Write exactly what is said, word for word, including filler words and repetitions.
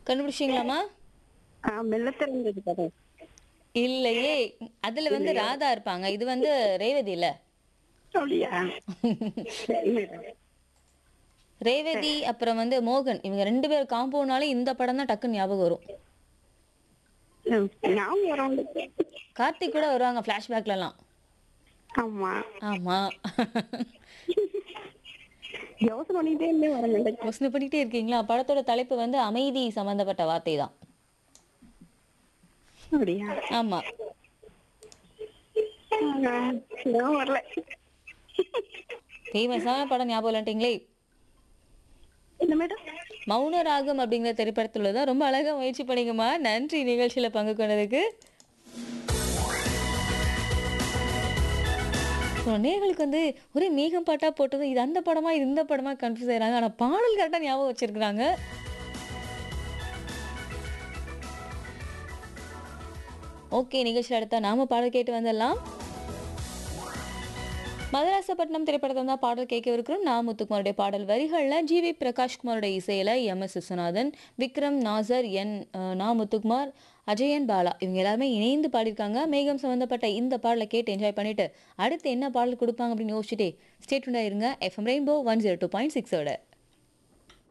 கண்டுபிடிச்சீங்களாம்மா? ஆ மெல்ல திறந்தது கதவு. இல்லையே! அதுல வந்து இல்லையா? ராதா இருப்பாங்க. இது வந்து ரேவதில. அப்படியா? சரி மேடம். ரேவதி சரி. அப்புறம் வந்து மோகன். இவங்க ரெண்டு பேர் காம்போனாலே இந்த படம் தான் டக்குன்னு ஞாபகம் வரும். ம். ஞாபகம் வரும் உங்களுக்கு. கார்த்திக் கூட வருவாங்க ஃப்ளாஷ்பேக்லலாம். ஆமா. ஆமா. யோசனை பண்ணிட்டே இருந்தே வர மாட்டேங்குது. யோசனை பண்ணிட்டே இருக்கீங்களா? படத்தோட தலைப்பு வந்து அமைதி சம்மந்தப்பட்ட வார்த்தை தான். அப்படியா? ஆமா. ஆ, ஞாபகம் வரல. ஃபேமஸான படம் ஞாபகம் இல்லன்ட்டீங்களே! என்ன மேடம்? மௌன ராகம் அப்படிங்கிற திரைப்படத்துல தான் ரொம்ப அழகா முயற்சி பண்ணீங்கம்மா. நன்றி நிகழ்ச்சியில பங்கு கொண்டதுக்கு. ஸோ நேயர்களுக்கு வந்து ஒரே மேகம் பாட்டா போட்டதும், இது அந்த படமா? இது இந்த படமா? கன்ஃப்யூஸ் ஆயிடுறாங்க. ஆனா பாடல் கரெக்ட்டா ஞாபகம் வச்சிருக்காங்க. ஓகே நிகழ்ச்சியில அடுத்தா நாம பாடல் கேட்டு வந்துடலாம். மதராசப்பட்டினம் திரைப்படத்துல தான் பாடல் கேட்கவிருக்கிறோம். நா. முத்துக்குமாருடைய பாடல் வரிகள்ல ஜி வி பிரகாஷ்குமாரோட இசையில எம் எஸ் விஸ்வநாதன், விக்ரம், நாசர், என் அ நா. முத்துக்குமார், அஜயன் பாலா இவங்க எல்லாருமே இணைந்து பாடியிருக்காங்க. மேகம் சம்மந்தப்பட்ட இந்த பாடல கேட்டு என்ஜாய் பண்ணிட்டு, அடுத்து என்ன பாடல் குடுப்பாங்க அப்படின்னு யோசிச்சுட்டே ஸ்டே டியூன்டா இருங்க. FM rainbow one zero two point six ஓட.